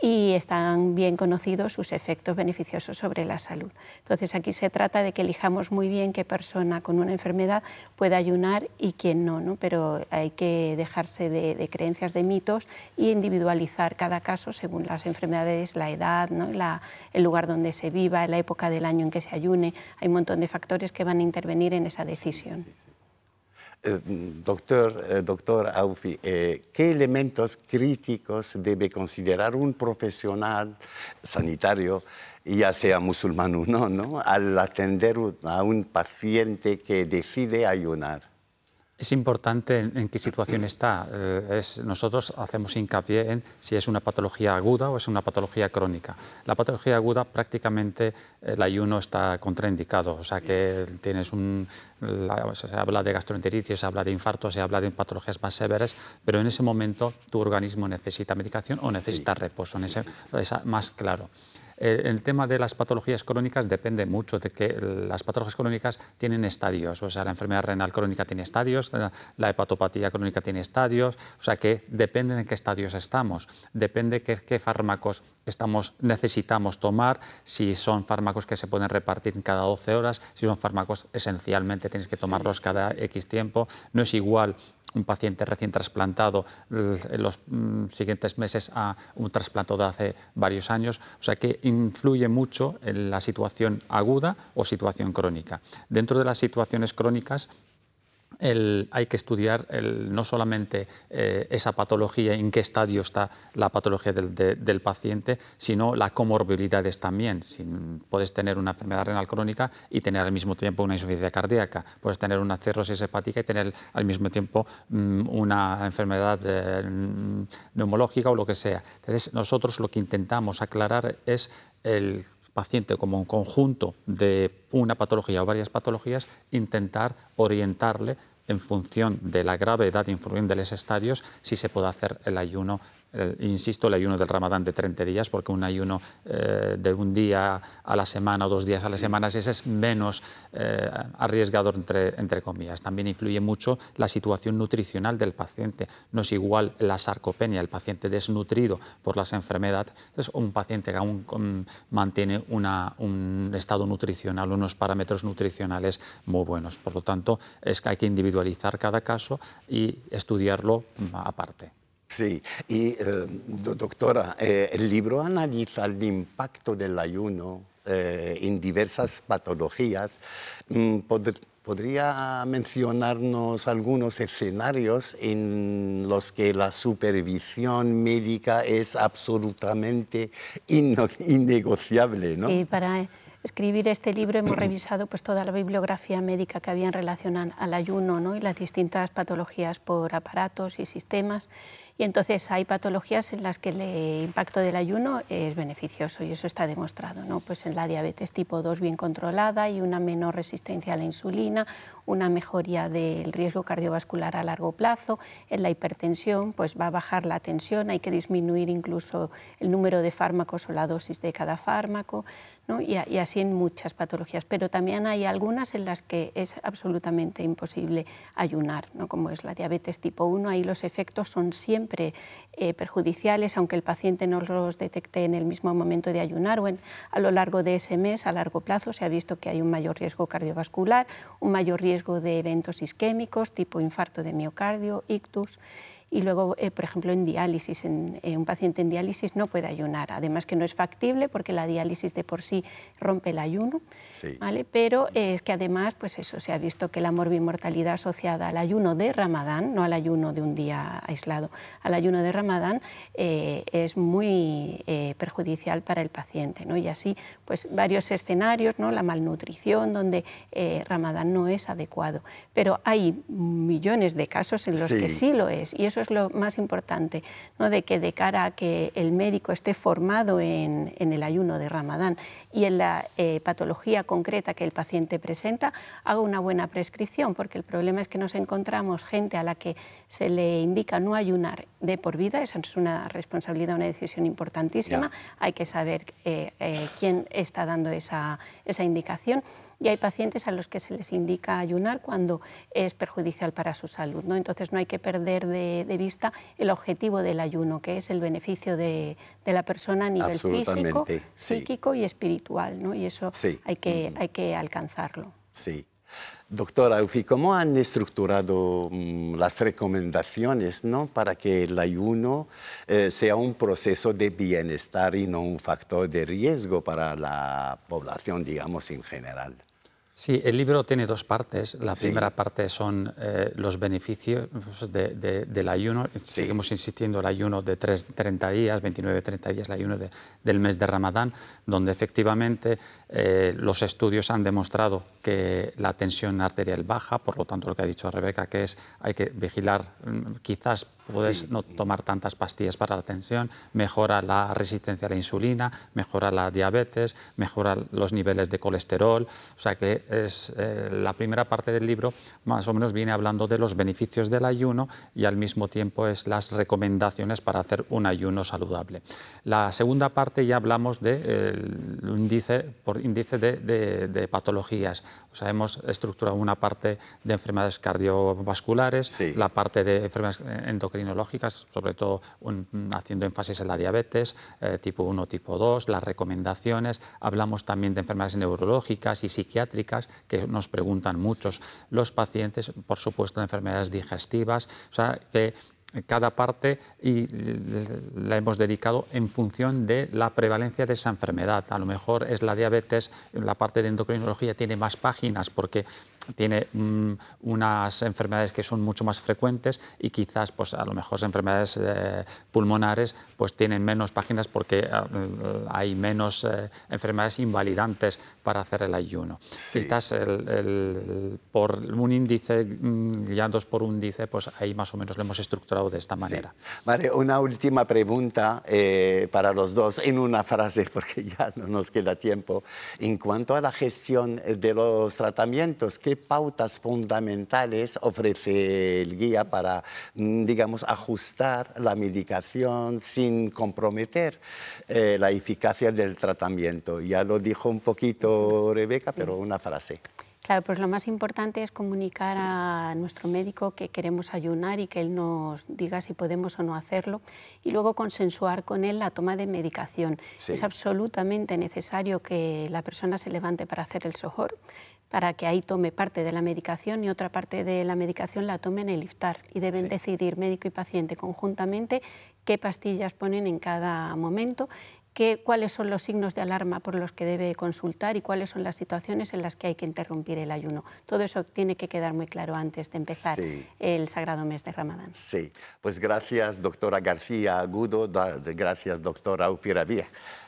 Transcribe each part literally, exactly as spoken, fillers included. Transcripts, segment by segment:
y están bien conocidos sus efectos beneficiosos sobre la salud. Entonces aquí se trata de que elijamos muy bien qué persona con una enfermedad puede ayunar y quién no, ¿no? Pero hay que dejarse de, de creencias, de mitos e individualizar cada caso según las enfermedades, la edad, ¿no? la, el lugar donde se viva, la época del año en que se ayune. Hay un montón de factores que van a intervenir en esa decisión. Eh, doctor, eh, doctor Aufi, eh, ¿qué elementos críticos debe considerar un profesional sanitario, ya sea musulmán o no, ¿no?, al atender a un paciente que decide ayunar? Es importante en, en qué situación está. Eh, es, nosotros hacemos hincapié en si es una patología aguda o es una patología crónica. La patología aguda prácticamente el ayuno está contraindicado, o sea que tienes un, la, se habla de gastroenteritis, se habla de infarto, se habla de patologías más severas, pero en ese momento tu organismo necesita medicación o necesita sí, reposo, en ese, sí, sí. Es más claro. El tema de las patologías crónicas depende mucho de que las patologías crónicas tienen estadios, o sea, la enfermedad renal crónica tiene estadios, la hepatopatía crónica tiene estadios, o sea, que depende de qué estadios estamos, depende de qué, qué fármacos estamos, necesitamos tomar, si son fármacos que se pueden repartir cada doce horas, si son fármacos esencialmente tienes que tomarlos sí, cada sí. X tiempo, no es igual un paciente recién trasplantado en los siguientes meses a un trasplantado de hace varios años, o sea que influye mucho en la situación aguda o situación crónica. Dentro de las situaciones crónicas, El, hay que estudiar el, no solamente eh, esa patología, en qué estadio está la patología del, de, del paciente, sino las comorbilidades también. Si puedes tener una enfermedad renal crónica y tener al mismo tiempo una insuficiencia cardíaca, puedes tener una cirrosis hepática y tener al mismo tiempo mmm, una enfermedad eh, neumológica o lo que sea. Entonces, nosotros lo que intentamos aclarar es el paciente como un conjunto de una patología o varias patologías, intentar orientarle en función de la gravedad y en función de los estadios si se puede hacer el ayuno. Eh, insisto, el ayuno del Ramadán de treinta días, porque un ayuno eh, de un día a la semana o dos días a la semana, ese es menos eh, arriesgado, entre, entre comillas. También influye mucho la situación nutricional del paciente. No es igual la sarcopenia, el paciente desnutrido por las enfermedades, es un paciente que aún um, mantiene una, un estado nutricional, unos parámetros nutricionales muy buenos. Por lo tanto, es que hay que individualizar cada caso y estudiarlo aparte. Sí, y eh, doctora, eh, el libro analiza el impacto del ayuno eh, en diversas patologías. Pod ¿Podría mencionarnos algunos escenarios en los que la supervisión médica es absolutamente innegociable, ¿no? Sí, para escribir este libro hemos revisado pues, toda la bibliografía médica que había en relación al ayuno, ¿no?, y las distintas patologías por aparatos y sistemas. Y entonces hay patologías en las que el impacto del ayuno es beneficioso y eso está demostrado, ¿no? Pues en la diabetes tipo dos bien controlada y una menor resistencia a la insulina, una mejoría del riesgo cardiovascular a largo plazo. En la hipertensión pues va a bajar la tensión, hay que disminuir incluso el número de fármacos o la dosis de cada fármaco, ¿no? y, y así en muchas patologías. Pero también hay algunas en las que es absolutamente imposible ayunar, ¿no?, como es la diabetes tipo uno, ahí los efectos son siempre Eh, perjudiciales, aunque el paciente no los detecte en el mismo momento de ayunar o en, a lo largo de ese mes, a largo plazo, se ha visto que hay un mayor riesgo cardiovascular, un mayor riesgo de eventos isquémicos tipo infarto de miocardio, ictus. Y luego, eh, por ejemplo, en diálisis, en, en un paciente en diálisis no puede ayunar, además que no es factible porque la diálisis de por sí rompe el ayuno, sí. ¿Vale? Pero eh, es que además, pues eso, se ha visto que la morbimortalidad asociada al ayuno de Ramadán, no al ayuno de un día aislado, al ayuno de Ramadán eh, es muy eh, perjudicial para el paciente, ¿no? Y así, pues varios escenarios, ¿no?, la malnutrición, donde eh, Ramadán no es adecuado, pero hay millones de casos en los sí. que sí lo es, y eso es lo más importante, ¿no?, de que de cara a que el médico esté formado en, en el ayuno de Ramadán y en la eh, patología concreta que el paciente presenta, haga una buena prescripción, porque el problema es que nos encontramos gente a la que se le indica no ayunar de por vida, esa es una responsabilidad, una decisión importantísima, problema, hay que saber eh, eh, quién está dando esa, esa indicación. Y hay pacientes a los que se les indica ayunar cuando es perjudicial para su salud, ¿no? Entonces no hay que perder de, de vista el objetivo del ayuno, que es el beneficio de, de la persona a nivel físico, sí. psíquico y espiritual, ¿no? Y eso sí. hay, que, hay que alcanzarlo. Sí. Doctora Aufi, ¿cómo han estructurado mm, las recomendaciones, ¿no?, para que el ayuno eh, sea un proceso de bienestar y no un factor de riesgo para la población, digamos, en general? Sí, el libro tiene dos partes. La Sí. primera parte son eh, los beneficios de, de, del ayuno. Sí. Seguimos insistiendo el ayuno de treinta días, veintinueve treinta días, el ayuno de, del mes de Ramadán, donde efectivamente eh, los estudios han demostrado que la tensión arterial baja, por lo tanto lo que ha dicho Rebeca, que es hay que vigilar, quizás puedes Sí. no tomar tantas pastillas para la tensión, mejora la resistencia a la insulina, mejora la diabetes, mejora los niveles de colesterol. O sea que es, eh, la primera parte del libro más o menos viene hablando de los beneficios del ayuno y al mismo tiempo es las recomendaciones para hacer un ayuno saludable. La segunda parte ya hablamos del de, eh, índice, por índice de, de, de patologías. O sea, hemos estructurado una parte de enfermedades cardiovasculares, Sí. la parte de enfermedades endocrinológicas, sobre todo un, haciendo énfasis en la diabetes, eh, tipo uno, tipo dos, las recomendaciones. Hablamos también de enfermedades neurológicas y psiquiátricas, que nos preguntan muchos los pacientes, por supuesto, de enfermedades digestivas. O sea, que cada parte y la hemos dedicado en función de la prevalencia de esa enfermedad. A lo mejor es la diabetes, la parte de endocrinología tiene más páginas porque tiene um, unas enfermedades que son mucho más frecuentes y quizás pues, a lo mejor enfermedades eh, pulmonares pues, tienen menos páginas porque uh, hay menos eh, enfermedades invalidantes para hacer el ayuno. Sí. Quizás el, el, por un índice, guiados por un índice, pues ahí más o menos lo hemos estructurado de esta manera. Sí. Vale, una última pregunta eh, para los dos en una frase porque ya no nos queda tiempo. En cuanto a la gestión de los tratamientos, ¿qué pautas fundamentales ofrece el guía para, digamos, ajustar la medicación sin comprometer eh, la eficacia del tratamiento? Ya lo dijo un poquito Rebeca, pero una frase. Claro, pues lo más importante es comunicar a nuestro médico que queremos ayunar y que él nos diga si podemos o no hacerlo y luego consensuar con él la toma de medicación. Sí. Es absolutamente necesario que la persona se levante para hacer el sohor, para que ahí tome parte de la medicación y otra parte de la medicación la tome en el iftar y deben Sí. decidir médico y paciente conjuntamente qué pastillas ponen en cada momento, que, cuáles son los signos de alarma por los que debe consultar y cuáles son las situaciones en las que hay que interrumpir el ayuno. Todo eso tiene que quedar muy claro antes de empezar Sí. el sagrado mes de Ramadán. Sí, pues gracias, doctora García Agudo, da, de, gracias, doctora Aufi Rabih.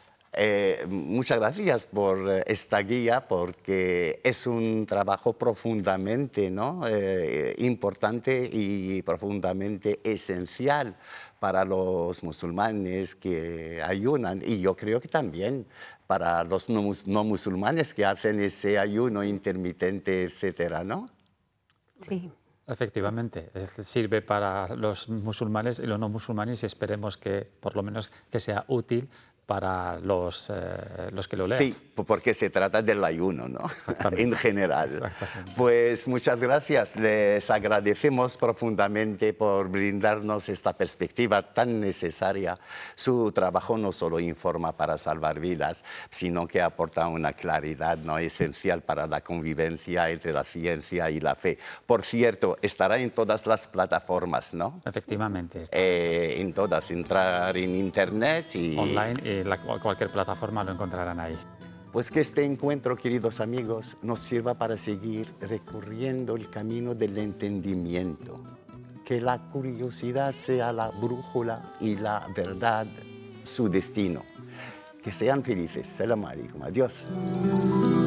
Eh, muchas gracias por esta guía porque es un trabajo profundamente, ¿no?, eh, importante y profundamente esencial para los musulmanes que ayunan y yo creo que también para los no, no musulmanes que hacen ese ayuno intermitente, etcétera, ¿no? Sí. Efectivamente, es, sirve para los musulmanes y los no musulmanes y esperemos que por lo menos que sea útil para los, eh, los que lo lean. Sí, porque se trata del ayuno, ¿no? En general. Pues muchas gracias. Les agradecemos profundamente por brindarnos esta perspectiva tan necesaria. Su trabajo no solo informa para salvar vidas, sino que aporta una claridad, ¿no?, esencial para la convivencia entre la ciencia y la fe. Por cierto, estará en todas las plataformas, ¿no? Efectivamente. Eh, en todas, entrar en internet y... Online. La, cualquier plataforma lo encontrarán ahí. Pues que este encuentro, queridos amigos, nos sirva para seguir recorriendo el camino del entendimiento. Que la curiosidad sea la brújula y la verdad su destino. Que sean felices. Salam alaikum. Adiós.